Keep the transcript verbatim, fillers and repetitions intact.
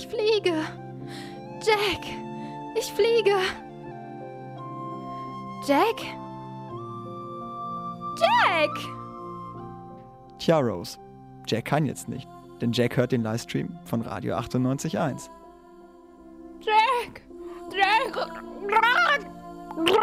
fliege. Jack, ich fliege. Jack? Jack! Tja, Rose, Jack kann jetzt nicht, denn Jack hört den Livestream von Radio achtundneunzig Komma eins. Jack! Jack!